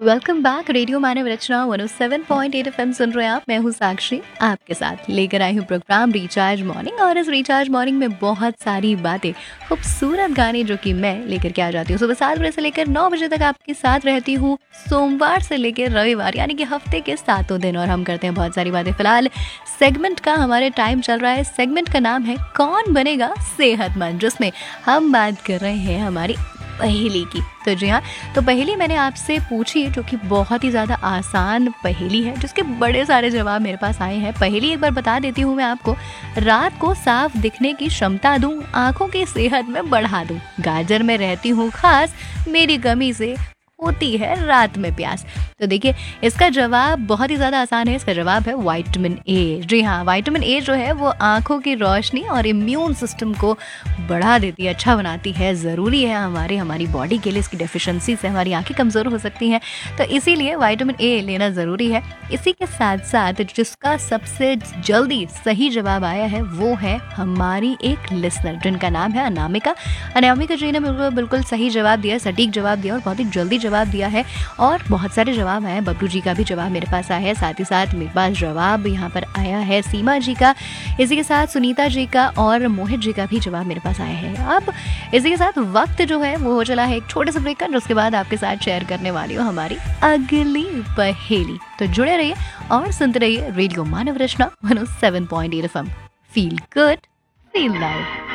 Welcome back. Radio मानव रचना 107.8 FM सुन रहे हैं आप। मैं हूँ साक्षी, आपके साथ लेकर आई हूँ प्रोग्राम रिचार्ज मॉर्निंग। और इस रिचार्ज मॉर्निंग में बहुत सारी बातें, खूबसूरत गाने जो कि मैं लेकर के आ जाती हूँ। सुबह 7 बजे से लेकर 9 बजे तक आपके साथ रहती हूँ, सोमवार से लेकर रविवार, यानी कि हफ्ते के 7 दिन। और हम करते हैं बहुत सारी बातें। फिलहाल सेगमेंट का हमारे टाइम चल रहा है। सेगमेंट का नाम है कौन बनेगा सेहतमंद, जिसमें हम बात कर रहे हैं हमारी पहेली की। तो जी हाँ, तो पहेली मैंने आपसे पूछी जो कि बहुत ही ज़्यादा आसान पहेली है, जिसके बड़े सारे जवाब मेरे पास आए हैं। पहेली एक बार बता देती हूँ मैं आपको। रात को साफ दिखने की क्षमता दूँ, आंखों की सेहत में बढ़ा दूँ, गाजर में रहती हूँ खास, मेरी कमी से होती है रात में प्यास। तो देखिए, इसका जवाब बहुत ही ज़्यादा आसान है। इसका जवाब है विटामिन ए। जी हाँ, विटामिन ए जो है वो आंखों की रोशनी और इम्यून सिस्टम को बढ़ा देती है, अच्छा बनाती है। ज़रूरी है हमारी बॉडी के लिए। इसकी डेफिशिएंसी से हमारी आंखें कमज़ोर हो सकती हैं, तो इसीलिए विटामिन ए लेना ज़रूरी है। इसी के साथ साथ जिसका सबसे जल्दी सही जवाब आया है वो है हमारी एक लिसनर, जिनका नाम है अनामिका। अनामिका जी ने बिल्कुल सही जवाब दिया, सटीक जवाब दिया और बहुत ही जल्दी जवाब दिया है। और बहुत सारे जवाब आए हैं। बबलू जी का भी जवाब मेरे पास आया है, साथ ही साथ मेरे पास जवाब यहाँ पर आया है सीमा जी का, इसी के साथ सुनीता जी का और मोहित जी का भी जवाब मेरे पास आया है। अब इसी के साथ वक्त जो है वो हो चला है एक छोटे से ब्रेक का, उसके बाद आपके साथ शेयर करने वाली हूँ हमारी अगली पहेली। तो जुड़े रहिए और सुनते रहिए रेडियो मानव रचना 107.8 FM. Feel good, feel live.